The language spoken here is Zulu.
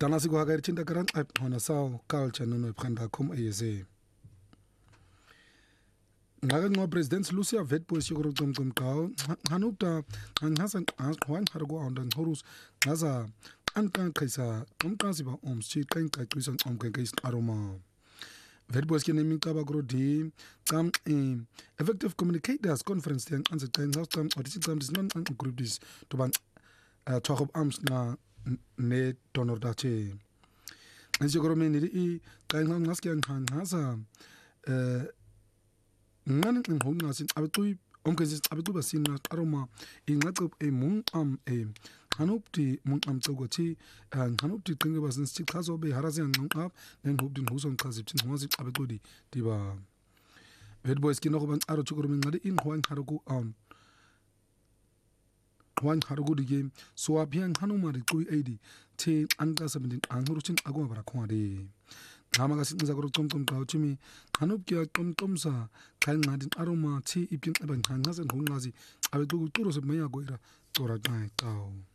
Danasi ko hagari cinta karan hona sao culture nono ibranda kom ayeze. Ngaga ngo president Lucia Vetboys yokoro comcom kaw hanupta ngasa hwan hargo ondan horus ngaza ankan kaisa umqasi ba umshi qenqa qisa umqenqis aroma. Vetboys ke nemi qaba gro di qam effective communicators conference yang anze qenqa qam odisi qam disman group dis to ban talk of arms na ne donor dache. Nzigoro meni I qenqa ngaske ngasa ngani ngihonqasi abequi omkezi abequba sina aroma inqaqo emunqam hanupti munqam xokothi hanupti qinge basinsi chazo be harase nqab nenhupti nhuso nqazipthi ngwazi abequdi diba Vetboys kino go ban aro tshukuru ngadi inhwan haruku on hwan haruku dige so apia nganuma riqui 80 the anka 17 anhuruchin agwa bara khwade ngama kasinqiza ko comcom xa uthimi xanupke comcomsa khanqadi aroma thi ipin aba nqanqaze ngqonqazi abeququro semeya goira cora xa